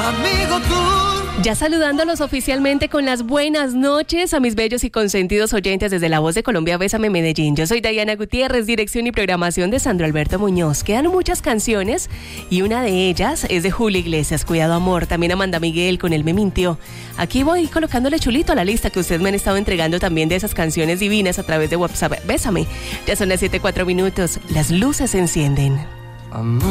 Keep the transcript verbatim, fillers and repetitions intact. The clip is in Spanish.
amigo tú. Ya saludándolos oficialmente con las buenas noches a mis bellos y consentidos oyentes desde La Voz de Colombia, Bésame Medellín. Yo soy Dayana Gutiérrez, dirección y programación de Sandro Alberto Muñoz. Quedan muchas canciones y una de ellas es de Julio Iglesias, Cuidado Amor. También Amanda Miguel con Él Me Mintió. Aquí voy colocándole chulito a la lista que ustedes me han estado entregando también de esas canciones divinas a través de WhatsApp. Bésame. Ya son las siete cuatro minutos. Las luces se encienden. Amor.